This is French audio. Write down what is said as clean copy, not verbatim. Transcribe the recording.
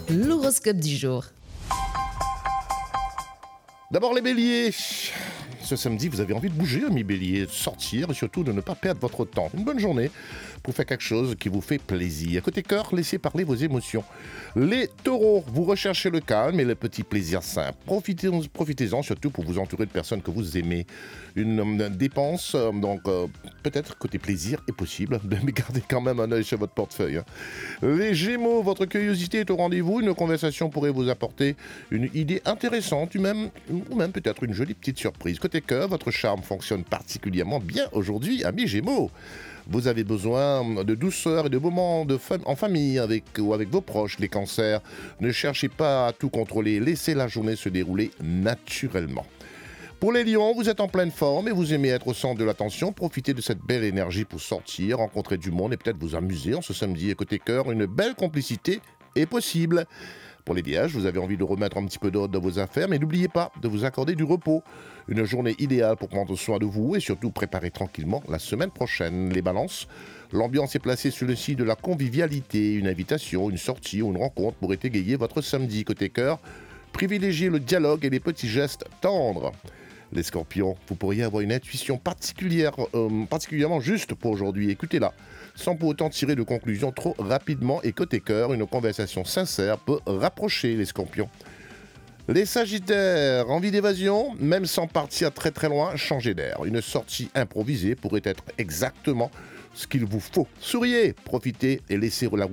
l'horoscope du jour. D'abord les béliers. Ce samedi, vous avez envie de bouger, amis béliers, de sortir et surtout de ne pas perdre votre temps. Une bonne journée pour faire quelque chose qui vous fait plaisir. Côté cœur, laissez parler vos émotions. Les taureaux, vous recherchez le calme et les petits plaisirs simples. Profitez-en surtout pour vous entourer de personnes que vous aimez. Une dépense, peut-être côté plaisir est possible, mais gardez quand même un œil sur votre portefeuille. Les gémeaux, votre curiosité est au rendez-vous. Une conversation pourrait vous apporter une idée intéressante ou même peut-être une jolie petite surprise. Côté cœur, votre charme fonctionne particulièrement bien aujourd'hui, amis gémeaux. Vous avez besoin de douceur et de moments en famille avec vos proches, les cancers. Ne cherchez pas à tout contrôler, laissez la journée se dérouler naturellement. Pour les lions, vous êtes en pleine forme et vous aimez être au centre de l'attention. Profitez de cette belle énergie pour sortir, rencontrer du monde et peut-être vous amuser en ce samedi. Et côté cœur, une belle complicité est possible. Pour les vierges, vous avez envie de remettre un petit peu d'ordre dans vos affaires, mais n'oubliez pas de vous accorder du repos. Une journée idéale pour prendre soin de vous et surtout préparer tranquillement la semaine prochaine. Les balances, l'ambiance est placée sur le signe de la convivialité. Une invitation, une sortie ou une rencontre pourrait égayer votre samedi. Côté cœur, privilégiez le dialogue et les petits gestes tendres. Les scorpions, vous pourriez avoir une intuition particulièrement juste pour aujourd'hui. Écoutez-la, sans pour autant tirer de conclusions trop rapidement. Et côté cœur, une conversation sincère peut rapprocher les scorpions. Les sagittaires, envie d'évasion, même sans partir très très loin, changez d'air. Une sortie improvisée pourrait être exactement ce qu'il vous faut. Souriez, profitez et laissez la